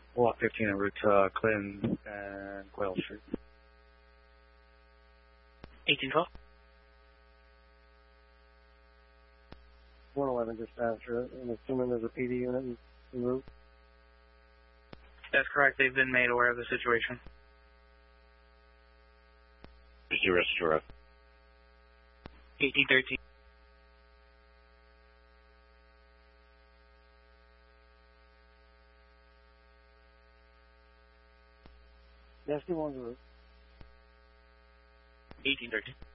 Block 15 en route Clinton and Quayle Street. 1812. 111 dispatcher. I'm assuming there's a PD unit en route. That's correct. They've been made aware of the situation. 0-0. 1813. Nasty one's en route. 1813.